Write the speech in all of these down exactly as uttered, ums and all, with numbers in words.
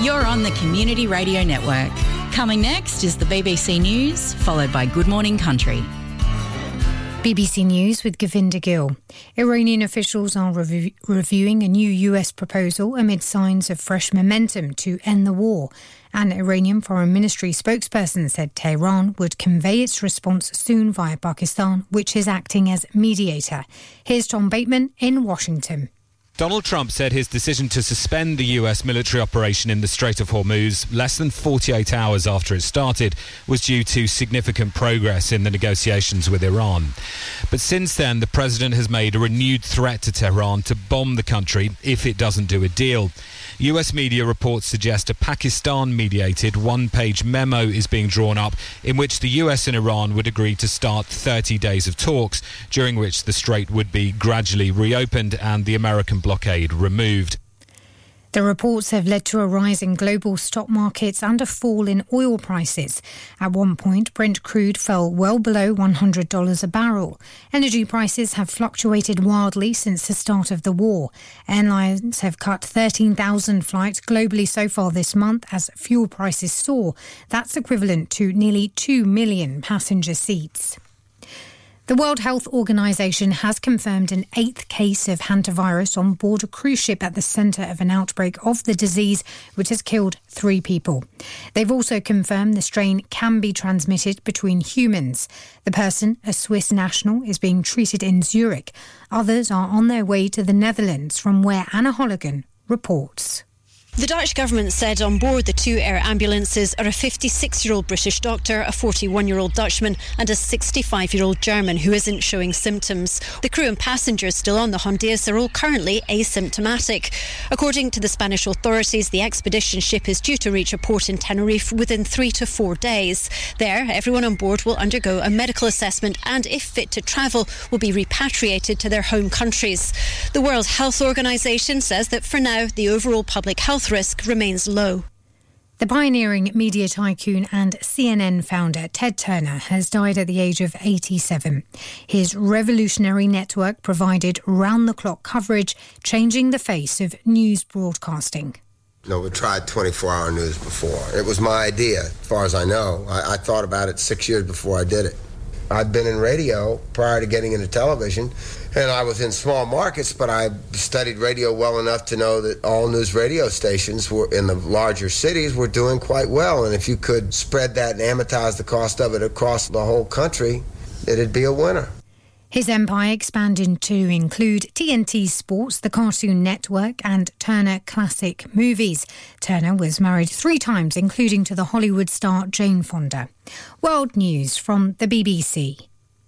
You're on the Community Radio Network. Coming next is the B B C News, followed by Good Morning Country. B B C News with Govinda Gill. Iranian officials are rev- reviewing a new U S proposal amid signs of fresh momentum to end the war. An Iranian Foreign Ministry spokesperson said Tehran would convey its response soon via Pakistan, which is acting as mediator. Here's Tom Bateman in Washington. Donald Trump said his decision to suspend the U S military operation in the Strait of Hormuz less than forty-eight hours after it started was due to significant progress in the negotiations with Iran. But since then, the president has made a renewed threat to Tehran to bomb the country if it doesn't do a deal. U S media reports suggest a Pakistan-mediated one-page memo is being drawn up in which the U S and Iran would agree to start thirty days of talks, during which the strait would be gradually reopened and the American blockade removed. The reports have led to a rise in global stock markets and a fall in oil prices. At one point, Brent crude fell well below one hundred dollars a barrel. Energy prices have fluctuated wildly since the start of the war. Airlines have cut thirteen thousand flights globally so far this month as fuel prices soar. That's equivalent to nearly two million passenger seats. The World Health Organization has confirmed an eighth case of hantavirus on board a cruise ship at the centre of an outbreak of the disease, which has killed three people. They've also confirmed the strain can be transmitted between humans. The person, a Swiss national, is being treated in Zurich. Others are on their way to the Netherlands, from where Anna Holligan reports. The Dutch government said on board the two air ambulances are a fifty-six-year-old British doctor, a forty-one-year-old Dutchman and a sixty-five-year-old German who isn't showing symptoms. The crew and passengers still on the Hondias are all currently asymptomatic. According to the Spanish authorities, the expedition ship is due to reach a port in Tenerife within three to four days. There, everyone on board will undergo a medical assessment and, if fit to travel, will be repatriated to their home countries. The World Health Organization says that for now, the overall public health risk remains low. The pioneering media tycoon and C N N founder Ted Turner has died at the age of eighty-seven. His revolutionary network provided round-the-clock coverage, changing the face of news broadcasting. No, we tried twenty-four hour news before. It was my idea, as far as I know. I, I thought about it six years before I did it. I'd been in radio prior to getting into television, and I was in small markets, but I studied radio well enough to know that all news radio stations were in the larger cities were doing quite well. And if you could spread that and amortize the cost of it across the whole country, it'd be a winner. His empire expanded to include T N T Sports, the Cartoon Network and Turner Classic Movies. Turner was married three times, including to the Hollywood star Jane Fonda. World news from the B B C.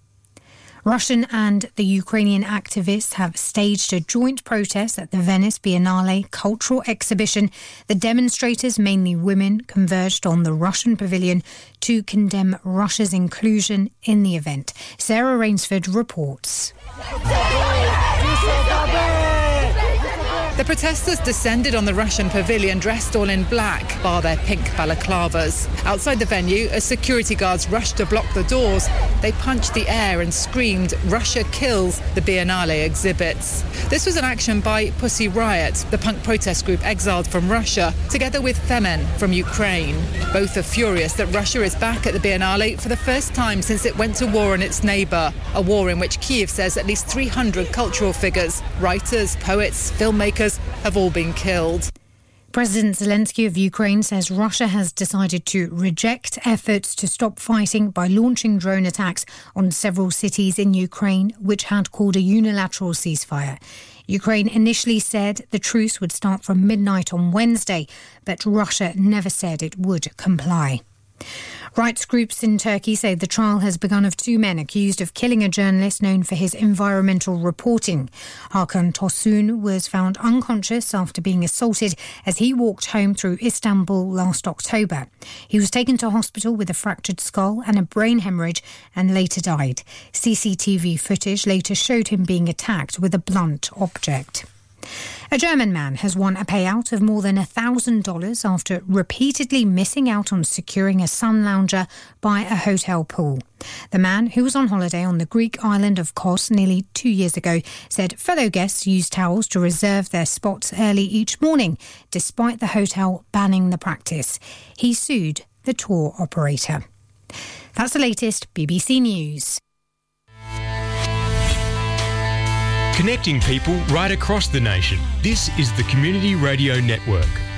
Russian and the Ukrainian activists have staged a joint protest at the Venice Biennale cultural exhibition. The demonstrators, mainly women, converged on the Russian pavilion to condemn Russia's inclusion in the event. Sarah Rainsford reports. The protesters descended on the Russian pavilion dressed all in black, bar their pink balaclavas. Outside the venue, as security guards rushed to block the doors, they punched the air and screamed, "Russia kills," the Biennale exhibits. This was an action by Pussy Riot, the punk protest group exiled from Russia, together with Femen from Ukraine. Both are furious that Russia is back at the Biennale for the first time since it went to war on its neighbour, a war in which Kyiv says at least three hundred cultural figures, writers, poets, filmmakers, have all been killed. President Zelensky of Ukraine says Russia has decided to reject efforts to stop fighting by launching drone attacks on several cities in Ukraine, which had called a unilateral ceasefire. Ukraine initially said the truce would start from midnight on Wednesday, but Russia never said it would comply. Rights groups in Turkey say the trial has begun of two men accused of killing a journalist known for his environmental reporting. Hakan Tosun was found unconscious after being assaulted as he walked home through Istanbul last October. He was taken to hospital with a fractured skull and a brain hemorrhage and later died. C C T V footage later showed him being attacked with a blunt object. A German man has won a payout of more than one thousand dollars after repeatedly missing out on securing a sun lounger by a hotel pool. The man, who was on holiday on the Greek island of Kos nearly two years ago, said fellow guests used towels to reserve their spots early each morning, despite the hotel banning the practice. He sued the tour operator. That's the latest B B C News. Connecting people right across the nation. This is the Community Radio Network.